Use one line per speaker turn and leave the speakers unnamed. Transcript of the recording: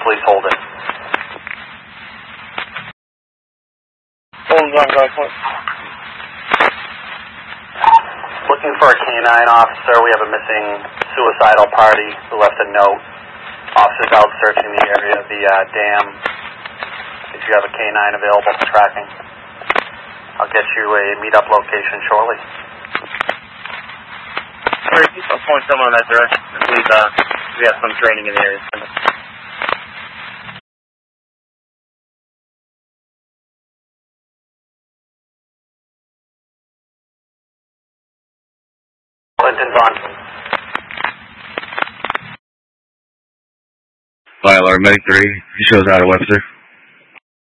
Please hold it. Looking for a canine, officer. We have a missing suicidal party who left a note. Officers out searching the area of the dam. If you have a canine available for tracking, I'll get you a meet-up location shortly.
I'll point someone in that direction. I believe we have some training in the area.
Clinton's on.
Fire Alarm Medic 3, he shows out of Webster.